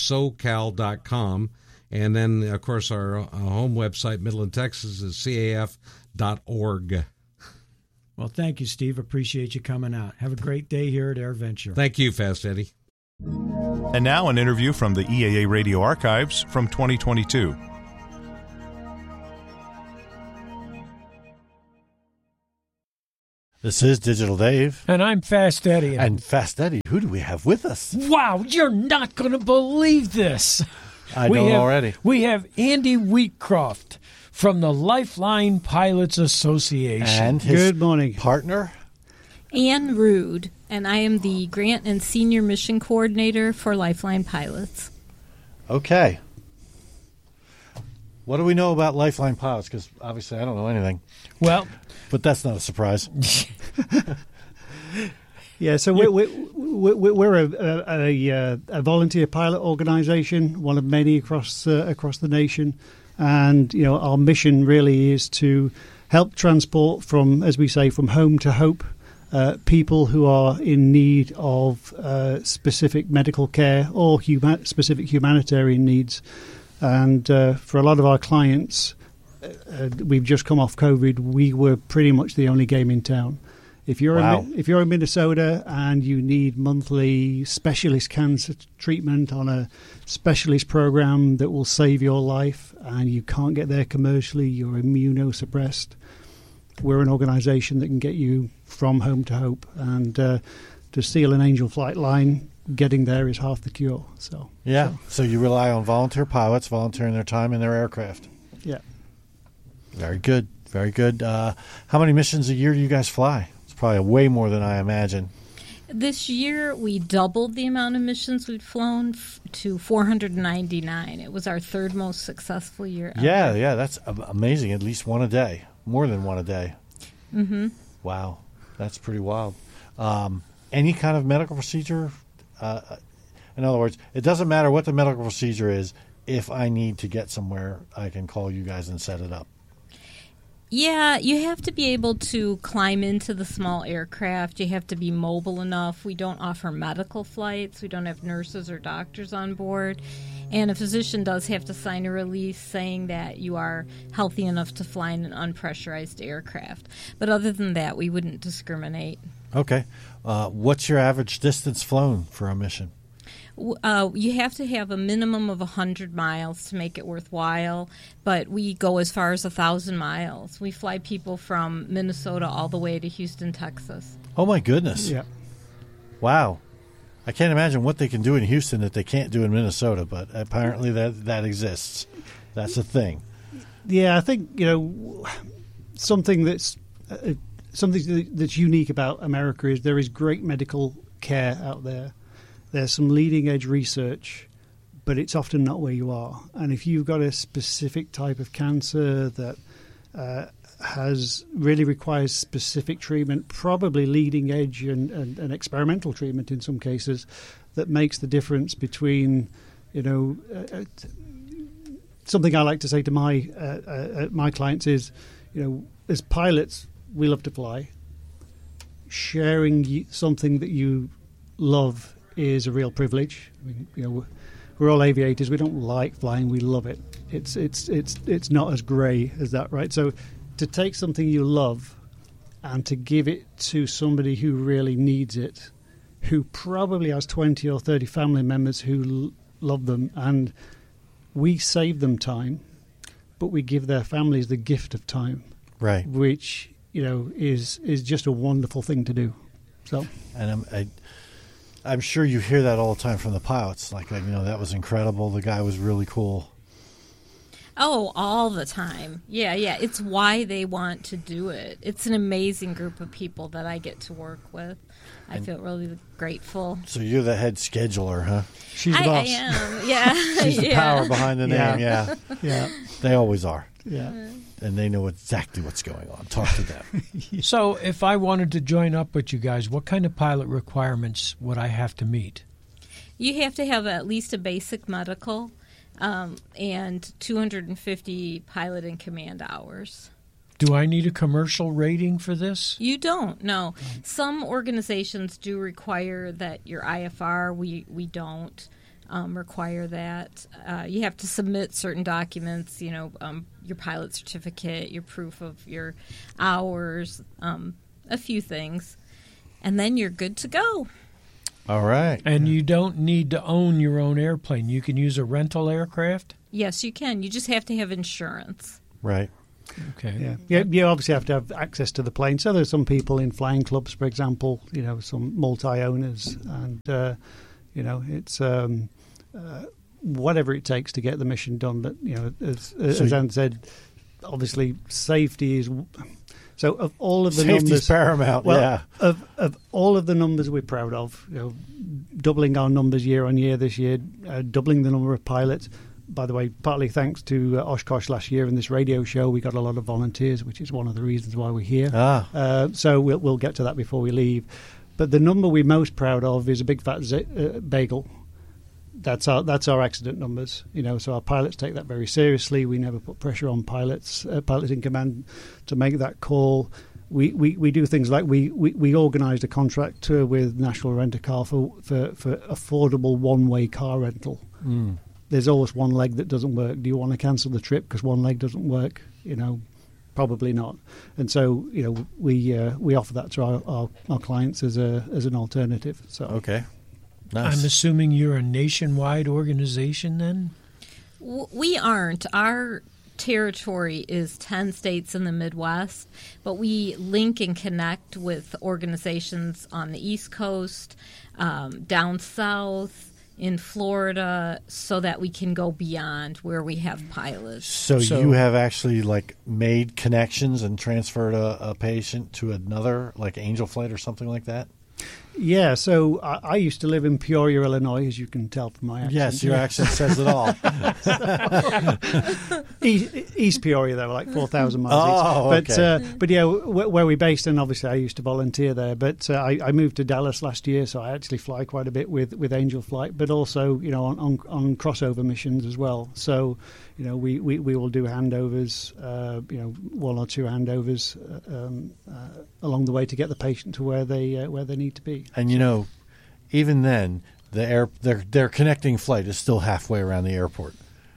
socal dot com. And then, of course, our uh, home website, Midland, Texas, is c a f dot org. Well, thank you, Steve. Appreciate you coming out. Have a great day here at AirVenture. Thank you, Fast Eddie. And now an interview from the E A A Radio Archives from twenty twenty-two. This is Digital Dave. And I'm Fast Eddie. And Fast Eddie, who do we have with us? Wow, you're not going to believe this. I we don't have, already. We have Andy Wheatcroft from the Lifeline Pilots Association. And his Good morning. partner? Ann Rude, and I am the Grant and Senior Mission Coordinator for Lifeline Pilots. Okay. What do we know about Lifeline Pilots? Because obviously I don't know anything. Well, but that's not a surprise. Yeah, so we're, we're, we're a, a, a, a volunteer pilot organization, one of many across uh, across the nation. And, you know, our mission really is to help transport from, as we say, from home to hope, uh, people who are in need of uh, specific medical care or huma- specific humanitarian needs. And uh, for a lot of our clients, uh, we've just come off COVID. We were pretty much the only game in town. If you're wow. in, if you're in Minnesota and you need monthly specialist cancer treatment on a specialist program that will save your life, and you can't get there commercially, you're immunosuppressed, we're an organization that can get you from home to hope. And uh, to steal an Angel flight line, getting there is half the cure. So yeah, so, so you rely on volunteer pilots volunteering their time in their aircraft. Yeah. Very good, very good. Uh, how many missions a year do you guys fly? Probably way more than I imagine. This year, we doubled the amount of missions we'd flown f- to four hundred ninety-nine. It was our third most successful year ever. Yeah, yeah, that's amazing. At least one a day. More than one a day. Mm-hmm. Wow, that's pretty wild. Um, any kind of medical procedure? Uh, in other words, it doesn't matter what the medical procedure is. If I need to get somewhere, I can call you guys and set it up. Yeah, you have to be able to climb into the small aircraft. You have to be mobile enough. We don't offer medical flights. We don't have nurses or doctors on board. And a physician does have to sign a release saying that you are healthy enough to fly in an unpressurized aircraft. But other than that, we wouldn't discriminate. Okay. Uh, what's your average distance flown for a mission? Uh, you have to have a minimum of one hundred miles to make it worthwhile, but we go as far as one thousand miles. We fly people from Minnesota all the way to Houston, Texas. Oh, my goodness. Yeah. Wow. I can't imagine what they can do in Houston that they can't do in Minnesota, but apparently that, that exists. That's a thing. Yeah, I think, you know, something that's uh, something that's unique about America is there is great medical care out there. There's some leading-edge research, but it's often not where you are. And if you've got a specific type of cancer that uh, has really requires specific treatment, probably leading-edge and, and, and experimental treatment in some cases, that makes the difference between, you know, uh, something I like to say to my uh, uh, my clients is, you know, as pilots, we love to fly. Sharing something that you love is a real privilege. I mean, you know, we're all aviators. We don't like flying. We love it. It's it's it's it's not as grey as that, right? So, to take something you love and to give it to somebody who really needs it, who probably has twenty or thirty family members who l- love them, and we save them time, but we give their families the gift of time, right? Which, you know, is is just a wonderful thing to do. So, and I'm. I, I'm sure you hear that all the time from the pilots. Like, you know, that was incredible. The guy was really cool. Oh, all the time. Yeah, yeah. It's why they want to do it. It's an amazing group of people that I get to work with. I and feel really grateful. So you're the head scheduler, huh? She's the I, boss. I am, yeah. She's the yeah. power behind the name, yeah. Yeah. yeah. They always are. Yeah. And they know exactly what's going on. Talk to them. So if I wanted to join up with you guys, what kind of pilot requirements would I have to meet? You have to have at least a basic medical um, and two hundred fifty pilot and command hours. Do I need a commercial rating for this? You don't, no. Some organizations do require that your I F R. We, we don't um, require that. Uh, you have to submit certain documents, you know, um, your pilot certificate, your proof of your hours, um, a few things. And then you're good to go. All right. And you don't need to own your own airplane. You can use a rental aircraft? Yes, you can. You just have to have insurance. Right. Okay. Yeah. yeah, you obviously have to have access to the plane. So there's some people in flying clubs, for example, you know, some multi-owners, and uh, you know, it's um, uh, whatever it takes to get the mission done. But you know, as, So as you- Anne said, obviously safety is. So of all of the Safety's numbers, paramount, Well, yeah. Of of all of the numbers we're proud of, you know, doubling our numbers year on year this year, uh, doubling the number of pilots. By the way, partly thanks to uh, Oshkosh last year in this radio show, we got a lot of volunteers, which is one of the reasons why we're here. Ah. Uh, so we'll we'll get to that before we leave. But the number we're most proud of is a big fat z- uh, bagel. That's our that's our accident numbers, you know. So our pilots take that very seriously. We never put pressure on pilots, uh, pilots in command, to make that call. We, we, we do things like we, we, we organised a contract tour with National Rent a Car for, for, for affordable one way car rental. Mm. There's always one leg that doesn't work. Do you want to cancel the trip because one leg doesn't work? You know, probably not. And so, you know, we uh, we offer that to our, our, our clients as a as an alternative. So Okay. Nice. I'm assuming you're a nationwide organization then? W- We aren't. Our territory is ten states in the Midwest, but we link and connect with organizations on the East Coast, um, down south, in Florida, so that we can go beyond where we have pilots. So, you have actually like made connections and transferred a, a patient to another, like Angel Flight or something like that? Yeah, so I, I used to live in Peoria, Illinois, as you can tell from my accent. Yes, your accent says it all. East, East Peoria, though, like four thousand miles Oh, east. But, okay. uh, but yeah, w- where we're based, and obviously I used to volunteer there, but uh, I, I moved to Dallas last year, so I actually fly quite a bit with, with Angel Flight, but also, you know, on, on, on crossover missions as well. So, you know, we, we, we will do handovers, uh, you know, one or two handovers uh, um, uh, along the way to get the patient to where they uh, where they need to be. And you know, even then, the air their their connecting flight is still halfway around the airport.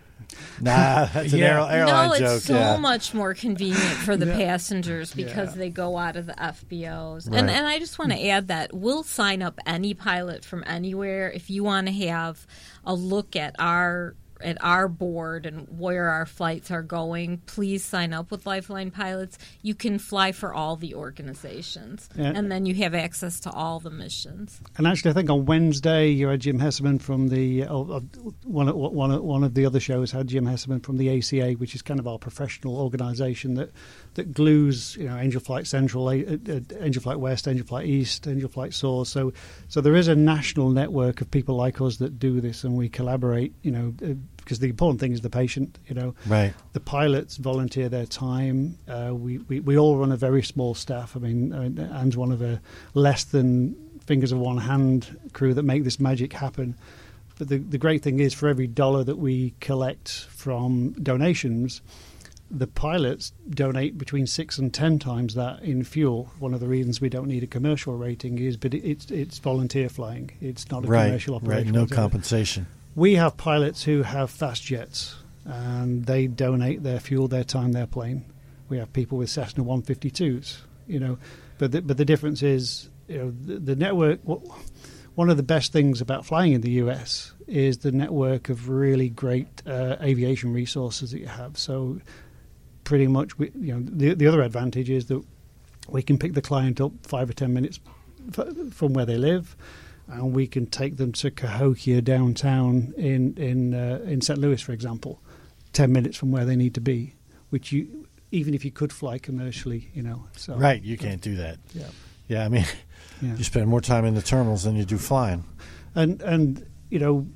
Nah, that's an Yeah. air, airline no, it's joke. so yeah. much more convenient for the Yeah. passengers because Yeah. they go out of the F B Os. Right. And and I just want to add that we'll sign up any pilot from anywhere if you want to have a look at our at our board and where our flights are going. Please sign up with Lifeline Pilots. You can fly for all the organizations, Yeah. and then you have access to all the missions. And actually, I think on Wednesday you had Jim Hesseman from the uh, uh, one of, one of, one of the other shows had Jim Hesseman from the A C A, which is kind of our professional organisation that that glues, you know, Angel Flight Central, uh, uh, Angel Flight West, Angel Flight East, Angel Flight Source. So so there is a national network of people like us that do this, and we collaborate. You know, uh, because the important thing is the patient. You know, Right. the pilots volunteer their time. Uh, we, we we all run a very small staff. I mean, uh, Anne's one of a less than fingers of one hand crew that make this magic happen. But the the great thing is, for every dollar that we collect from donations, the pilots donate between six and ten times that in fuel. One of the reasons we don't need a commercial rating is, but it, it's it's volunteer flying. It's not a Right. commercial Right. operation. No whatsoever. compensation. We have pilots who have fast jets, and they donate their fuel, their time, their plane. We have people with Cessna one fifty-twos, you know, but the, but the difference is, you know, the, the network. One of the best things about flying in the U S is the network of really great uh, aviation resources that you have. So, pretty much, we, you know, the the other advantage is that we can pick the client up five or ten minutes f- from where they live, and we can take them to Cahokia downtown in in uh, in Saint Louis, for example, ten minutes from where they need to be. Which you, even if you could fly commercially, you know, so Right. You can't do that. Yeah, Yeah. I mean, yeah. you spend more time in the terminals than you do flying. and and you know,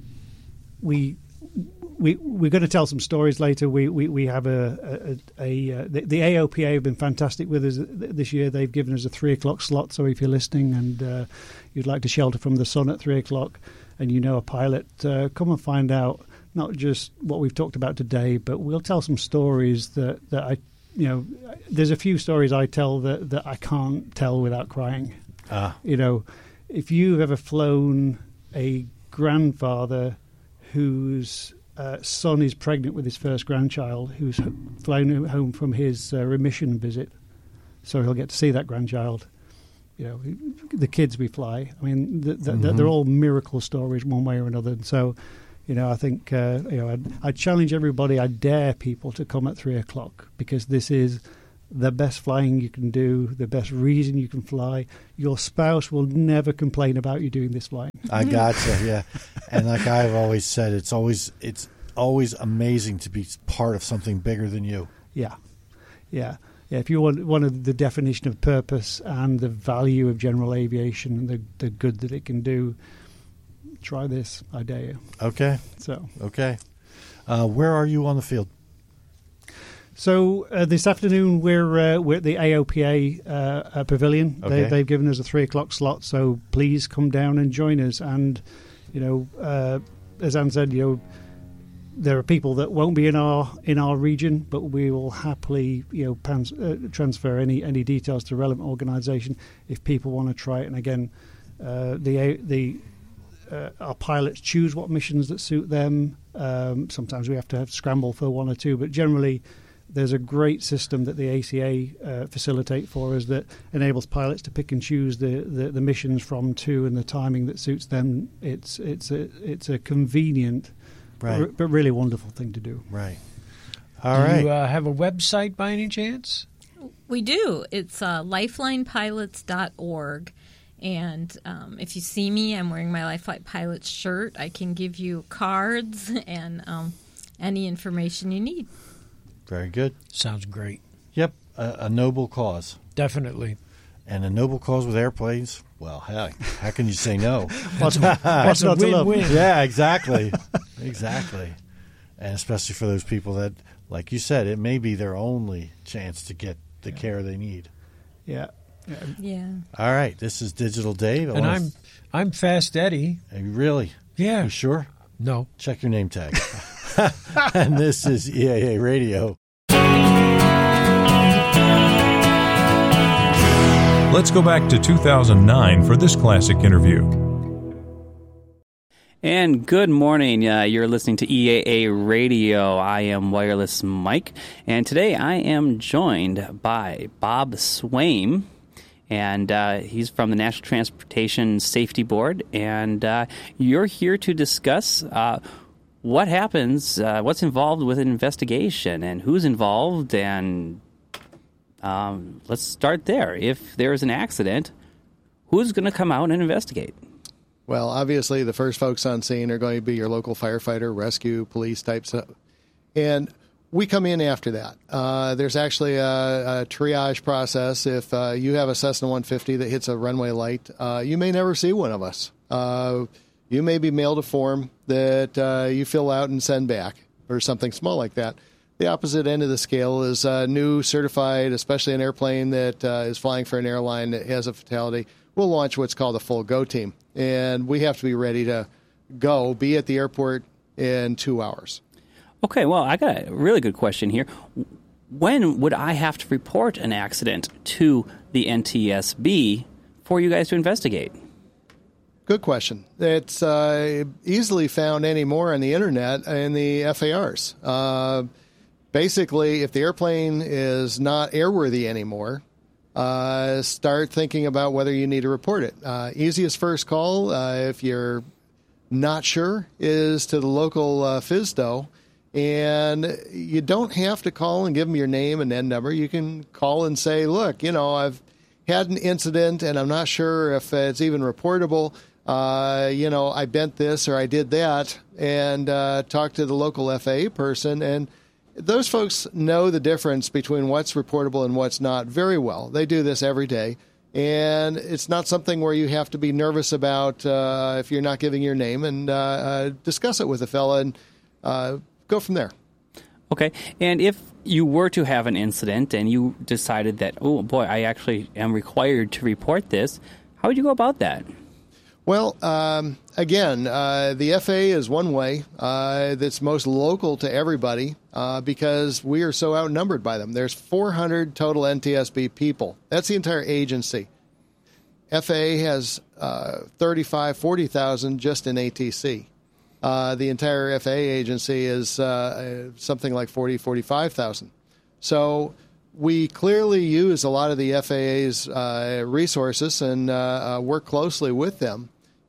we. We, we're going to tell some stories later. We we, we have a a, a, a the, the A O P A have been fantastic with us this year. They've given us a three o'clock slot. So if you're listening and uh, you'd like to shelter from the sun at three o'clock, and you know a pilot, uh, come and find out not just what we've talked about today, but we'll tell some stories that, that I you know. There's a few stories I tell that, that I can't tell without crying. Ah. You know, if you've ever flown a grandfather whose Uh, son is pregnant with his first grandchild, who's ho- flown home from his uh, remission visit, so he'll get to see that grandchild. You know, the kids we fly. I mean, th- th- Mm-hmm. they're all miracle stories, one way or another. And so, You know, I think uh, you know I'd, I'd challenge everybody. I dare people to come at three o'clock because this is the best flying you can do, the best reason you can fly. Your spouse will never complain about you doing this flying. I gotcha, yeah. And like I've always said, it's always it's always amazing to be part of something bigger than you. Yeah, yeah. Yeah, if you want one of the definition of purpose and the value of general aviation and the, the good that it can do, try this, I dare you. Okay. So okay. Uh, where are you on the field? So uh, this afternoon we're uh, we're at the A O P A uh, uh, Pavilion. Okay. They, they've given us a three o'clock slot, so please come down and join us. And you know, uh, as Anne said, you know, there are people that won't be in our in our region, but we will happily you know pans, uh, transfer any any details to relevant organisation if people want to try it. And again, uh, the the uh, our pilots choose what missions that suit them. Um, sometimes we have to have scramble for one or two, but generally there's a great system that the A C A uh, facilitate for us that enables pilots to pick and choose the, the, the missions from to and the timing that suits them. It's it's a it's a convenient, right. r- but really wonderful thing to do. Right. All do right. you uh, have a website by any chance? We do. It's uh, lifeline pilots dot org. And um, if you see me, I'm wearing my Lifeline Pilots shirt. I can give you cards and um, any information you need. Very good. Sounds great. Yep, a, a noble cause. Definitely. And a noble cause with airplanes, well, heck, how can you say no? What's, what's not to love? Yeah, exactly. Exactly. And especially for those people that, like you said, it may be their only chance to get the yeah. care they need. Yeah. Yeah. yeah. All right, this is Digital Dave. I and I'm th- I'm Fast Eddie. Really? Yeah. You sure? No. Check your name tag. And this is E A A Radio. Let's go back to two thousand nine for this classic interview. And good morning. Uh, you're listening to E A A Radio. I am Wireless Mike, and today I am joined by Bob Swaim, and uh, he's from the National Transportation Safety Board, and uh, you're here to discuss uh, what happens, uh, what's involved with an investigation, and who's involved, and um, let's start there. If there's an accident, who's going to come out and investigate? Well, obviously, the first folks on scene are going to be your local firefighter, rescue, police type stuff. And we come in after that. Uh, there's actually a, a triage process. If uh, you have a Cessna one fifty that hits a runway light, uh, you may never see one of us. Uh, you may be mailed a form that uh, you fill out and send back or something small like that. The opposite end of the scale is uh, new certified, especially an airplane that uh, is flying for an airline that has a fatality. We'll launch what's called a full go team. And we have to be ready to go, be at the airport in two hours. Okay, well, I got a really good question here. When would I have to report an accident to the N T S B for you guys to investigate? Good question. It's uh, easily found anymore on the internet in the F A Rs. Uh, basically, if the airplane is not airworthy anymore, Uh, start thinking about whether you need to report it. Uh, easiest first call, uh, if you're not sure, is to the local uh, F S D O. And you don't have to call and give them your name and N number. You can call and say, look, you know, I've had an incident and I'm not sure if it's even reportable. Uh, you know, I bent this or I did that, and uh, talk to the local F A A person. And those folks know the difference between what's reportable and what's not very well. They do this every day, and it's not something where you have to be nervous about uh, if you're not giving your name, and uh, uh, discuss it with a fella and uh, go from there. Okay, and if you were to have an incident and you decided that, oh boy, I actually am required to report this, how would you go about that? Well, um, again, uh, the F A A is one way uh, that's most local to everybody uh, because we are so outnumbered by them. There's four hundred total N T S B people. That's the entire agency. F A A has uh, thirty-five, forty thousand just in A T C. Uh, the entire F A A agency is uh, something like forty, forty-five thousand. So we clearly use a lot of the F A A's uh, resources and uh, uh, work closely with them.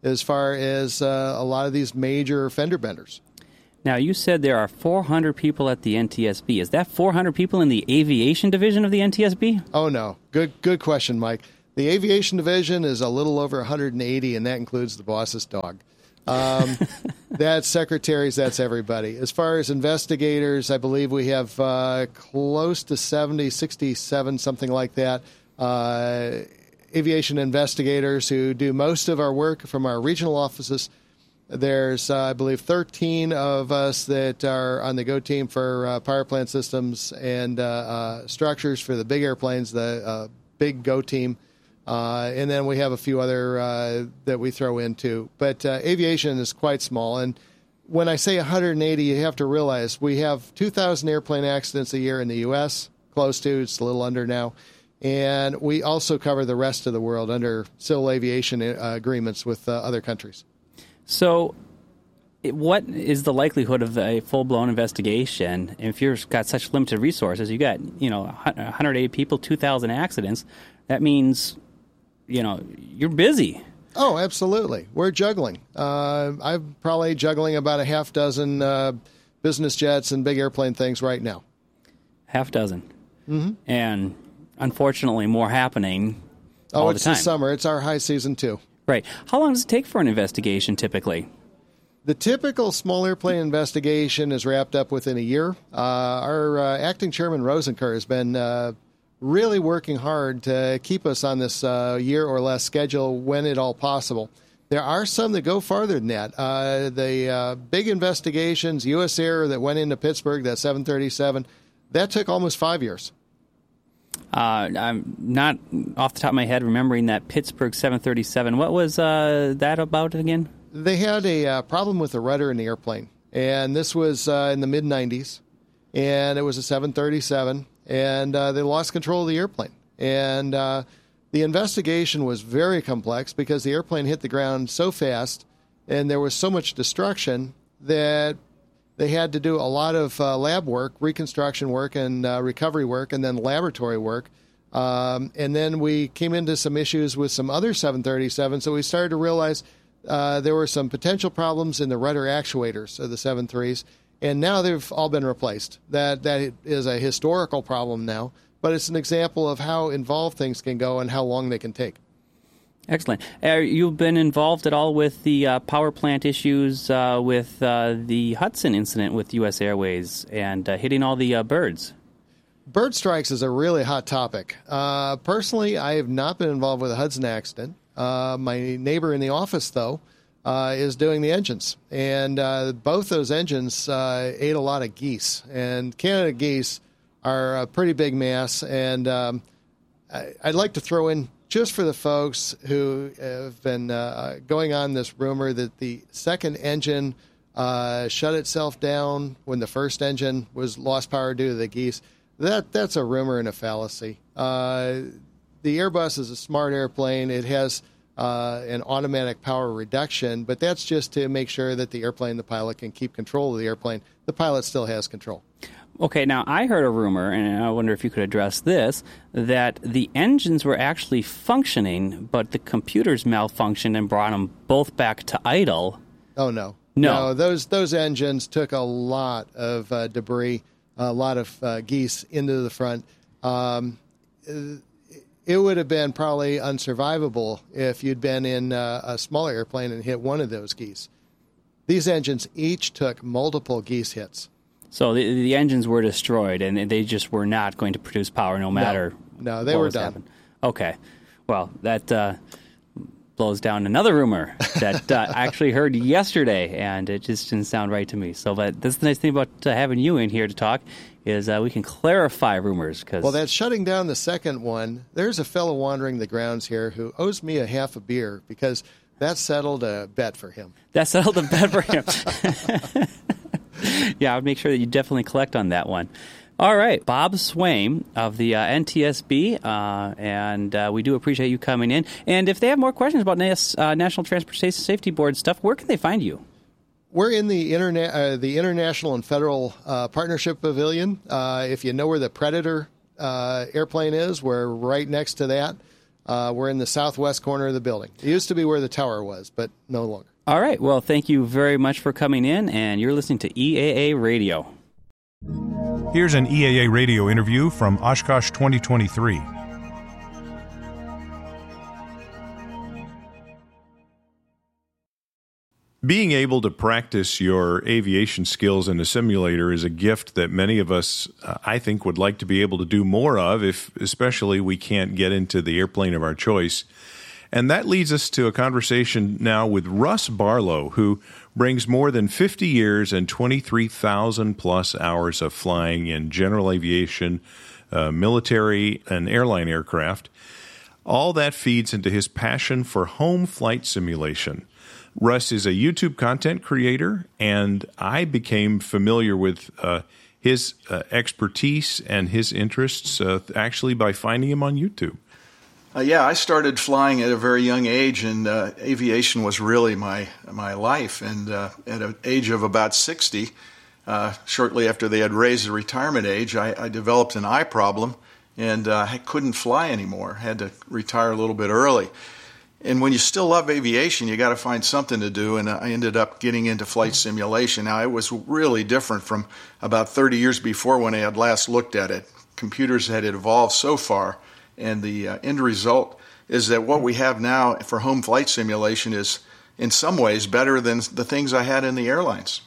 as far as uh, a lot of these major fender benders. Now, you said there are four hundred people at the N T S B. Is that four hundred people in the aviation division of the N T S B? Oh, no. Good good question, Mike. The aviation division is a little over one hundred eighty, and that includes the boss's dog. Um, that's secretaries, that's everybody. As far as investigators, I believe we have uh, close to seventy, sixty-seven, something like that. Uh, aviation investigators who do most of our work from our regional offices. There's, uh, I believe, thirteen of us that are on the Go team for uh, power plant systems and uh, uh, structures for the big airplanes, the uh, big Go team. Uh, and then we have a few other uh, that we throw into. But uh, aviation is quite small. And when I say one hundred eighty, you have to realize we have two thousand airplane accidents a year in the U S, close to, it's a little under now. And we also cover the rest of the world under civil aviation uh, agreements with uh, other countries. So what is the likelihood of a full-blown investigation if you've got such limited resources? You got, you know, one hundred eight people, two thousand accidents. That means, you know, you're busy. Oh, absolutely. We're juggling. Uh, I'm probably juggling about a half dozen uh, business jets and big airplane things right now. Half dozen. Mm-hmm. And unfortunately, more happening oh, all it's the time. the summer. It's our high season, too. Right. How long does it take for an investigation typically? The typical small airplane investigation is wrapped up within a year. Uh, our uh, acting chairman, Rosenker, has been uh, really working hard to keep us on this uh, year or less schedule when at all possible. There are some that go farther than that. Uh, the uh, big investigations, U S Air that went into Pittsburgh, that seven thirty-seven, that took almost five years. Uh, I'm not off the top of my head remembering that Pittsburgh seven thirty-seven. What was uh, that about again? They had a uh, problem with the rudder in the airplane, and this was uh, in the mid nineties, and it was a seven thirty-seven, and uh, they lost control of the airplane. And uh, the investigation was very complex because the airplane hit the ground so fast, and there was so much destruction that they had to do a lot of uh, lab work, reconstruction work, and uh, recovery work, and then laboratory work. Um, and then we came into some issues with some other seven thirty-sevens, so we started to realize uh, there were some potential problems in the rudder actuators of the seven threes, and now they've all been replaced. That That is a historical problem now, but it's an example of how involved things can go and how long they can take. Excellent. Uh, you've been involved at all with the uh, power plant issues uh, with uh, the Hudson incident with U S Airways and uh, hitting all the uh, birds? Bird strikes is a really hot topic. Uh, personally, I have not been involved with a Hudson accident. Uh, my neighbor in the office, though, uh, is doing the engines. And uh, both those engines uh, ate a lot of geese. And Canada geese are a pretty big mass. And um, I, I'd like to throw in, just for the folks who have been uh, going on this rumor that the second engine uh, shut itself down when the first engine was lost power due to the geese, that that's a rumor and a fallacy. Uh, the Airbus is a smart airplane. It has uh, an automatic power reduction, but that's just to make sure that the airplane, the pilot, can keep control of the airplane. The pilot still has control. Okay, now I heard a rumor, and I wonder if you could address this, that the engines were actually functioning, but the computers malfunctioned and brought them both back to idle. Oh, no. No. no those, those engines took a lot of uh, debris, a lot of uh, geese into the front. Um, it would have been probably unsurvivable if you'd been in uh, a smaller airplane and hit one of those geese. These engines each took multiple geese hits. So the, the engines were destroyed, and they just were not going to produce power no matter No, no they what were was done. Happening. Okay. Well, that uh, blows down another rumor that uh, I actually heard yesterday, and it just didn't sound right to me. So but that's the nice thing about uh, having you in here to talk is uh, we can clarify rumors. Cause well, that's shutting down the second one. There's a fellow wandering the grounds here who owes me a half a beer because that settled a bet for him. That settled a bet for him. Yeah, I would make sure that you definitely collect on that one. All right, Bob Swaim of the uh, N T S B, uh, and uh, we do appreciate you coming in. And if they have more questions about N A S, uh, National Transportation Safety Board stuff, where can they find you? We're in the interna- uh, the International and Federal uh, Partnership Pavilion. Uh, if you know where the Predator uh, airplane is, we're right next to that. Uh, we're in the southwest corner of the building. It used to be where the tower was, but no longer. All right. Well, thank you very much for coming in, and you're listening to E A A Radio. Here's an E A A radio interview from Oshkosh twenty twenty-three. Being able to practice your aviation skills in a simulator is a gift that many of us, uh, I think, would like to be able to do more of, if especially we can't get into the airplane of our choice. And that leads us to a conversation now with Russ Barlow, who brings more than fifty years and twenty-three thousand plus hours of flying in general aviation, uh, military, and airline aircraft. All that feeds into his passion for home flight simulation. Russ is a YouTube content creator, and I became familiar with uh, his uh, expertise and his interests uh, actually by finding him on YouTube. Uh, yeah, I started flying at a very young age, and uh, aviation was really my my life. And uh, at an age of about sixty, uh, shortly after they had raised the retirement age, I, I developed an eye problem, and uh, I couldn't fly anymore. Had to retire a little bit early. And when you still love aviation, you got to find something to do, and I ended up getting into flight simulation. Now, it was really different from about thirty years before when I had last looked at it. Computers had evolved so far, and the uh, end result is that what we have now for home flight simulation is, in some ways, better than the things I had in the airlines.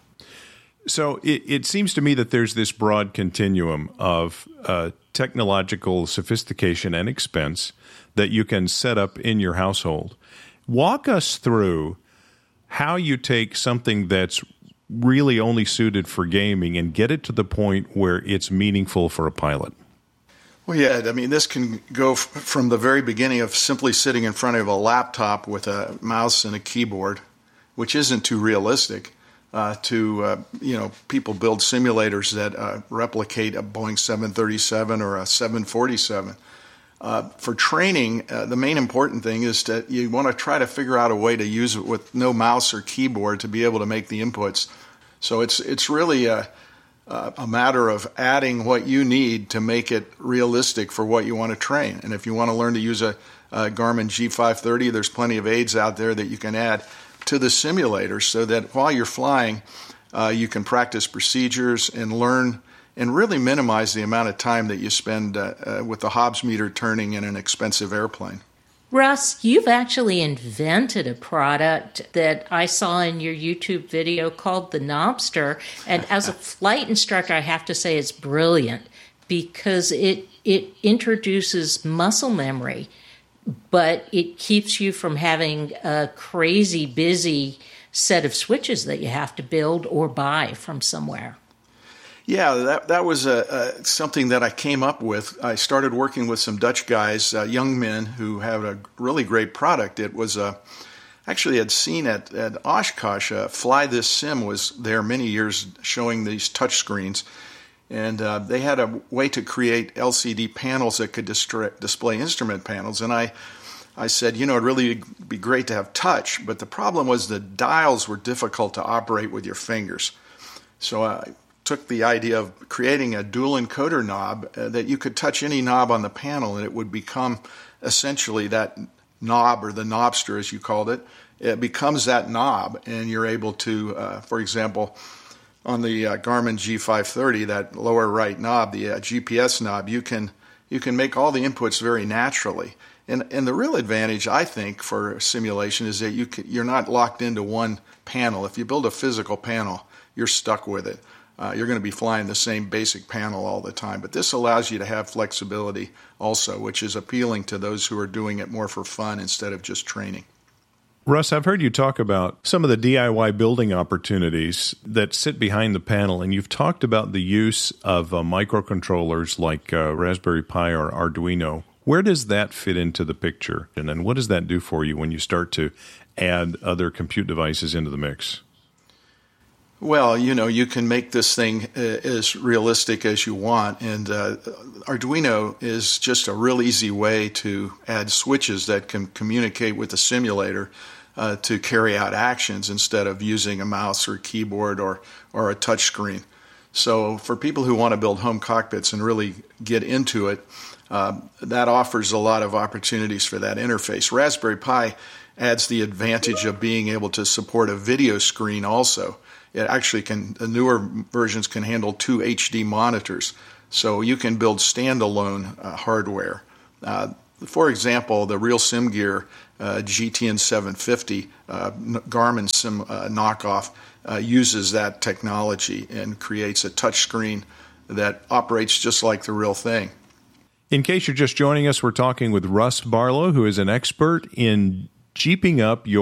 So it, it seems to me that there's this broad continuum of uh, technological sophistication and expense that you can set up in your household. Walk us through how you take something that's really only suited for gaming and get it to the point where it's meaningful for a pilot. Well, yeah, I mean, this can go f- from the very beginning of simply sitting in front of a laptop with a mouse and a keyboard, which isn't too realistic, uh, to, uh, you know, people build simulators that uh, replicate a Boeing seven thirty-seven or a seven forty-seven. Uh, for training, uh, the main important thing is that you want to try to figure out a way to use it with no mouse or keyboard to be able to make the inputs. So it's it's really a, a matter of adding what you need to make it realistic for what you want to train. And if you want to learn to use a, a Garmin G five thirty, there's plenty of aids out there that you can add to the simulator so that while you're flying, uh, you can practice procedures and learn and really minimize the amount of time that you spend uh, uh, with the Hobbs meter turning in an expensive airplane. Russ, you've actually invented a product that I saw in your YouTube video called the Knobster, and as a flight instructor, I have to say it's brilliant because it it introduces muscle memory, but it keeps you from having a crazy busy set of switches that you have to build or buy from somewhere. Yeah, that that was a, a, something that I came up with. I started working with some Dutch guys, uh, young men who have a really great product. It was uh, actually I'd seen at, at Oshkosh, uh, Fly This Sim was there many years showing these touch screens. And uh, they had a way to create L C D panels that could distra- display instrument panels. And I, I said, you know, it'd really be great to have touch. But the problem was the dials were difficult to operate with your fingers. So I took the idea of creating a dual encoder knob uh, that you could touch any knob on the panel and it would become essentially that knob, or the knobster as you called it. It becomes that knob, and you're able to, uh, for example, on the uh, Garmin G five thirty, that lower right knob, the uh, G P S knob, you can you can make all the inputs very naturally. And and the real advantage, I think, for simulation is that you can, you're not locked into one panel. If you build a physical panel, you're stuck with it. Uh, you're going to be flying the same basic panel all the time. But this allows you to have flexibility also, which is appealing to those who are doing it more for fun instead of just training. Russ, I've heard you talk about some of the D I Y building opportunities that sit behind the panel, and you've talked about the use of uh, microcontrollers like uh, Raspberry Pi or Arduino. Where does that fit into the picture, and then what does that do for you when you start to add other compute devices into the mix? Well, you know, you can make this thing uh, as realistic as you want, and uh, Arduino is just a real easy way to add switches that can communicate with the simulator uh, to carry out actions instead of using a mouse or keyboard or, or a touch screen. So for people who want to build home cockpits and really get into it, uh, that offers a lot of opportunities for that interface. Raspberry Pi adds the advantage of being able to support a video screen also. It actually can, the newer versions can handle two H D monitors, so you can build standalone uh, hardware. Uh, for example, the Real Sim Gear uh, G T N seven fifty, uh, Garmin Sim uh, knockoff, uh, uses that technology and creates a touchscreen that operates just like the real thing. In case you're just joining us, we're talking with Russ Barlow, who is an expert in jeeping up your